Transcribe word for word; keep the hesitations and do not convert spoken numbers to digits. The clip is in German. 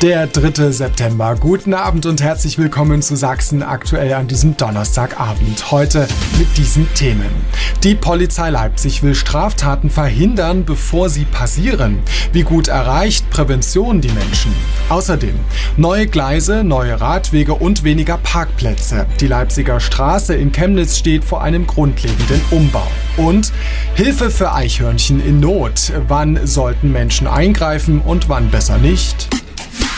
Der dritte September. Guten Abend und herzlich willkommen zu Sachsen aktuell an diesem Donnerstagabend. Heute mit diesen Themen. Die Polizei Leipzig will Straftaten verhindern, bevor sie passieren. Wie gut erreicht Prävention die Menschen? Außerdem neue Gleise, neue Radwege und weniger Parkplätze. Die Leipziger Straße in Chemnitz steht vor einem grundlegenden Umbau. Und Hilfe für Eichhörnchen in Not. Wann sollten Menschen eingreifen und wann besser nicht?